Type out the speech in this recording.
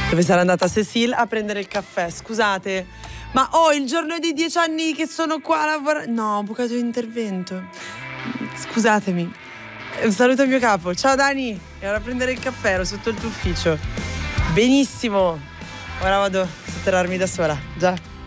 Dove sarà andata Cecile a prendere il caffè? Scusate, ma il giorno dei 10 anni che sono qua a lavorare. No, ho bucato l'intervento. Scusatemi. Un saluto al mio capo. Ciao Dani, ero a prendere il caffè, ero sotto il tuo ufficio. Benissimo. Ora vado a sotterrarmi da sola. Già.